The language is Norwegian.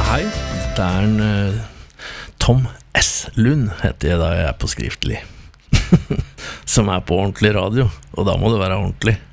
Hei, det en Tom S. Lund heter jeg da jeg på skriftlig. Som på ordentlig radio, og da må det være ordentlig.